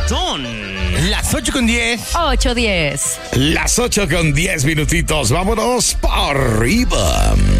Son las 8:10. 8:10. Las 8:10 minutitos. Vámonos para arriba.